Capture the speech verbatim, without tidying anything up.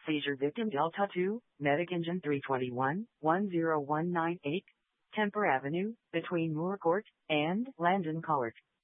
Seizure victim Delta two, Medic Engine three twenty-one, one zero one nine eight, Temper Avenue, between Moore Court and Landon Court.